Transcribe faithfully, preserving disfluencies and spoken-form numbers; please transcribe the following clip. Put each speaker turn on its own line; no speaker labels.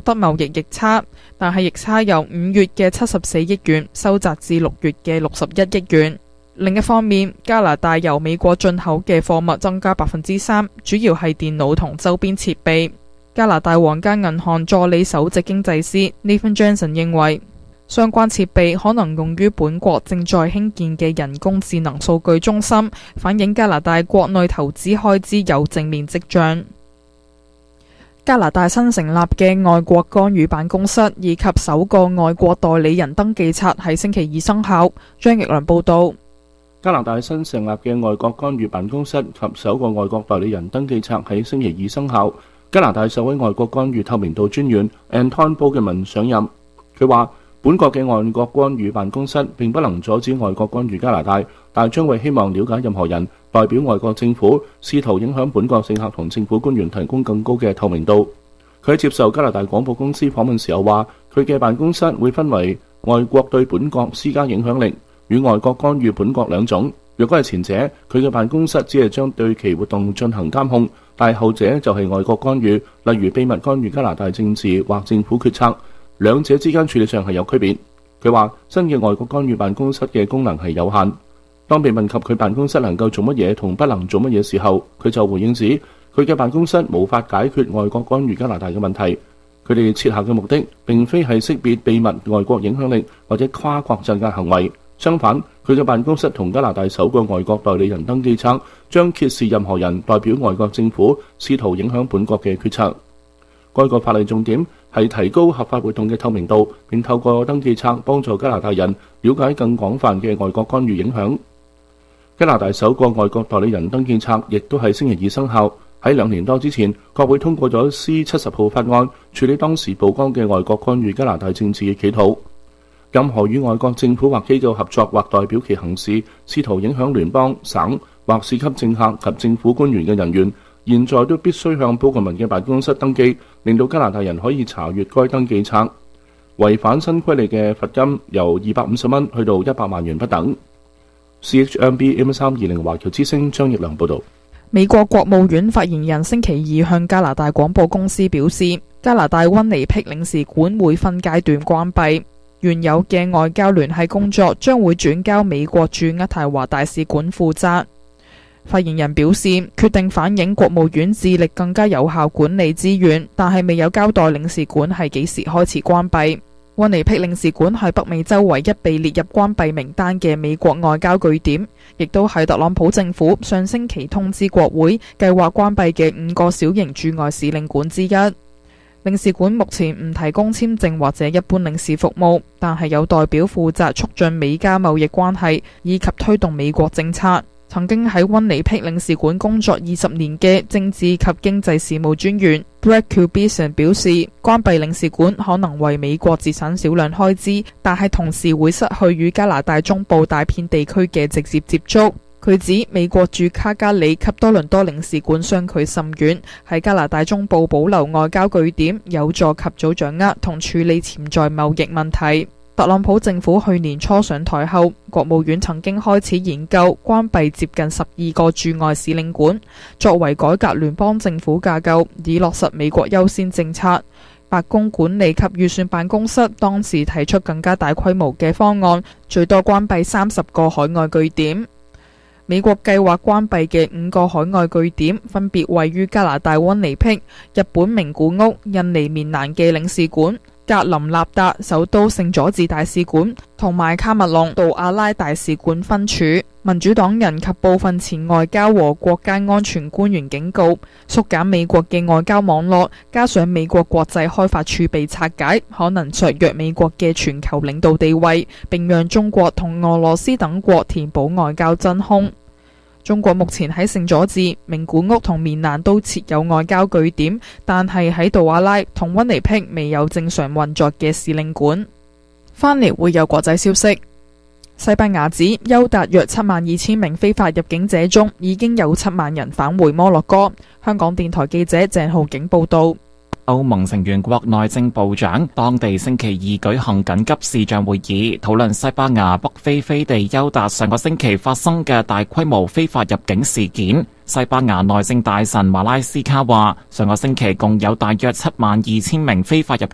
得貿易逆差，但係逆差由五月嘅七十四億元收窄至六月嘅六十一億元。另一方面，加拿大由美國進口嘅貨物增加百分之三，主要係電腦同周邊設備。加拿大皇家銀行助理首席經濟師 Nathan Johnson 認為，相關設備可能用於本國正在興建嘅人工智能數據中心，反映加拿大國內投資開支有正面跡象。加拿大新成立嘅外國干預辦公室以及首個外國代理人登記冊喺星期二生效。張奕良報導。
加拿大新成立嘅外國干預辦公室及首個外國代理人登記冊喺星期二生效。加拿大首位外國干預透明度專員 Anton Bogeman 上任。佢話：本國嘅外國干預辦公室並不能阻止外國干預加拿大，但將會希望了解任何人代表外國政府試圖影響本國政客同政府官員提供更高嘅透明度。佢喺接受加拿大廣播公司訪問時候話：佢嘅辦公室會分為外國對本國施加影響力與外國干預本國兩種。若果係前者，佢嘅辦公室只係將對其活動進行監控，但係後者就係外國干預，例如秘密干預加拿大政治或政府決策。兩者之間處理上係有區別。佢話新嘅外國干預辦公室嘅功能係有限。當被問及佢辦公室能夠做乜嘢同不能做乜嘢時候，佢就回應指佢嘅辦公室無法解決外國干預加拿大嘅問題。佢哋設下嘅目的並非係識別秘密外國影響力或者跨國鎮壓行為。相反，佢嘅辦公室同加拿大首個外國代理人登記冊將揭示任何人代表外國政府試圖影響本國嘅決策。該個法例重點係提高合法活動嘅透明度，並透過登記冊幫助加拿大人了解更廣泛嘅外國干預影響。加拿大首個外國代理人登記冊亦都係星期二生效。喺兩年多之前，國會通過咗 C 七十號法案，處理當時曝光嘅外國干預加拿大政治嘅企圖。任何與外國政府或機構合作或代表其行事，試圖影響聯邦、省或市級政客及政府官員嘅人員，現在都必須向波格文嘅辦公室登記，令到加拿大人可以查閱該登記冊。違反新規例嘅罰金由二百五十蚊去到一百萬元不等。C H M B M 三二零華僑之聲張奕良報導。
美國國務院發言人星期二向加拿大廣播公司表示，加拿大溫尼碧領事館會分階段關閉，原有嘅外交聯繫工作將會轉交美國駐渥太華大使館負責。發言人表示，決定反映國務院致力更加有效管理資源，但係未有交代領事館係幾時開始關閉。溫尼碧領事館係北美洲唯一被列入關閉名單嘅美國外交據點，亦都係特朗普政府上星期通知國會計劃關閉嘅五個小型駐外使領館之一。領事館目前唔提供簽證或者一般領事服務，但係有代表負責促進美加貿易關係以及推動美國政策。曾經喺溫尼碧領事館工作二十年嘅政治及經濟事務專員 Brett Kubison 表示，關閉領事館可能為美國節省少量開支，但係同時會失去與加拿大中部大片地區嘅直接接觸。佢指美國駐卡加里及多倫多領事館相距甚遠，喺加拿大中部保留外交據點，有助及早掌握同處理潛在貿易問題。特朗普政府去年初上台後，國務院曾經開始研究關閉接近十二個駐外使領館，作為改革聯邦政府架構，以落實美國優先政策。白宮管理及預算辦公室當時提出更加大規模嘅方案，最多關閉三十個海外據點。美國計劃關閉嘅五個海外據點分別位於加拿大溫尼碧、日本名古屋、印尼棉蘭嘅領事館、格林納達首都聖佐治大使館同埋卡麥隆杜阿拉大使館分處。民主黨人及部分前外交和國家安全官員警告，縮減美國嘅外交網絡，加上美國國際開發儲備拆解，可能削弱美國嘅全球領導地位，並讓中國同俄羅斯等國填補外交真空。中國目前喺聖佐治、名古屋同棉蘭都設有外交據點，但係喺杜阿拉同溫尼碧未有正常運作嘅使領館。翻嚟會有國際消息，西班牙指優達約七萬二千名非法入境者中，已經有七萬人返回摩洛哥。香港電台記者鄭浩景報道。
歐盟成員國內政部長當地星期二舉行緊急視像會議，討論西班牙北非飛地優達上個星期發生嘅大規模非法入境事件。西班牙內政大臣馬拉斯卡話，上個星期共有大約七萬二千名非法入